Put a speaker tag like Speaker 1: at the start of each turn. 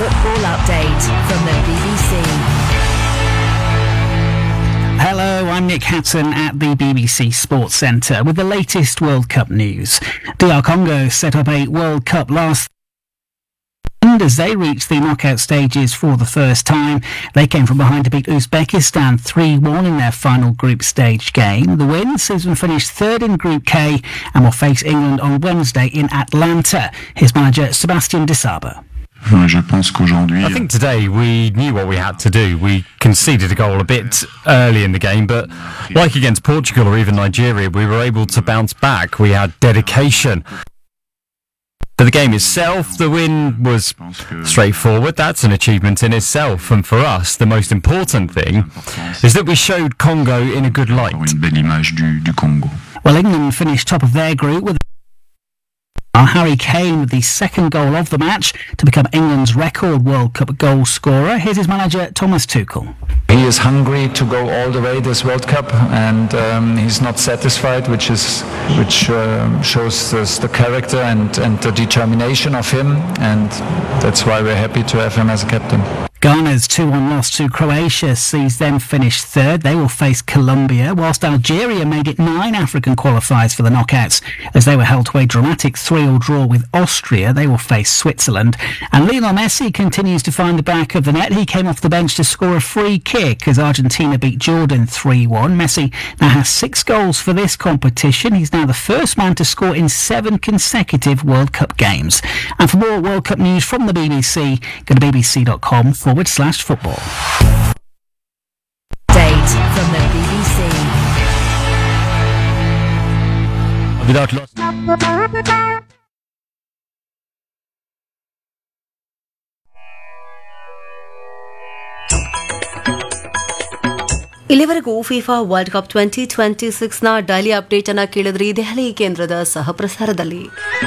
Speaker 1: football update from the BBC.
Speaker 2: Hello, I'm Nick Hatton at the BBC Sports Centre with the latest World Cup news. DR Congo set up a World Cup last as they reached the knockout stages for the first time. They came from behind to beat Uzbekistan 3-1 in their final group stage game. The win sees them finish third in Group K and will face England on Wednesday in Atlanta. His manager, Sebastian Desabre.
Speaker 3: I think today we knew what we had to do. We conceded a goal a bit early in the game, but like against Portugal or even Nigeria, we were able to bounce back. We had dedication. For the game itself, the win was straightforward. That's an achievement in itself. And for us, the most important thing is that we showed Congo in a good light.
Speaker 2: Well, England finished top of their group with Harry Kane with the second goal of the match to become England's record World Cup goal scorer. Here's his manager, Thomas Tuchel.
Speaker 4: He is hungry to go all the way this World Cup, and he's not satisfied, which shows the character and the determination of him, and that's why we're happy to have him as a captain.
Speaker 2: Ghana's 2-1 loss to Croatia sees them finish third. They will face Colombia, whilst Algeria made it 9 African qualifiers for the knockouts as they were held to a dramatic 3-3 draw with Austria. They will face Switzerland. And Lionel Messi continues to find the back of the net. He came off the bench to score a free kick as Argentina beat Jordan 3-1. Messi now has 6 goals for this competition. He's now the first man to score in 7 consecutive World Cup games. And for more World Cup news from the BBC, go to bbc.com/football.
Speaker 1: Date from the BBC.
Speaker 5: ಇಲ್ಲಿವರೆಗೂ FIFA world cup 2026ನ daily update ಅನ್ನ ಕೇಳಿದ್ರಿ ದೆಹಲಿ ಕೇಂದ್ರದ ಸಹ ಪ್ರಸಾರದಲ್ಲಿ.